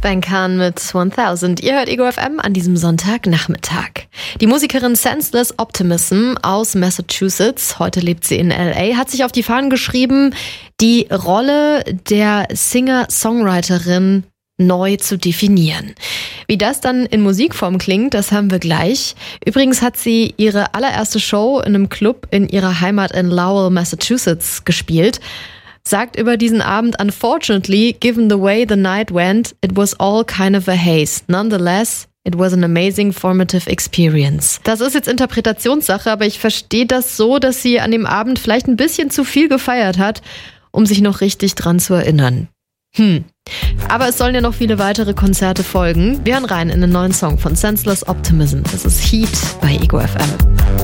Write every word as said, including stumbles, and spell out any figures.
Ben Khan mit tausend. Ihr hört Ego F M an diesem Sonntagnachmittag. Die Musikerin Senseless Optimism aus Massachusetts, heute lebt sie in L A, hat sich auf die Fahnen geschrieben, die Rolle der Singer-Songwriterin neu zu definieren. Wie das dann in Musikform klingt, das haben wir gleich. Übrigens hat sie ihre allererste Show in einem Club in ihrer Heimat in Lowell, Massachusetts gespielt. Sagt über diesen Abend: Unfortunately, given the way the night went, it was all kind of a haze. Nonetheless, it was an amazing formative experience. Das ist jetzt Interpretationssache, aber ich verstehe das so, dass sie an dem Abend vielleicht ein bisschen zu viel gefeiert hat, um sich noch richtig dran zu erinnern. Hm. Aber es sollen ja noch viele weitere Konzerte folgen. Wir hören rein in den neuen Song von Senseless Optimism. Das ist Heat bei Ego F M.